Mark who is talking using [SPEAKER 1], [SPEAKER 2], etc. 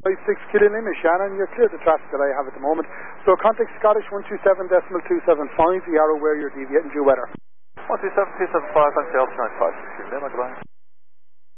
[SPEAKER 1] 6 Killalima, Shannon, you're clear of the traffic that I have at the moment. So contact Scottish 127.275, the arrow where you're deviating due weather.
[SPEAKER 2] 127.275, thanks for the altitude 95.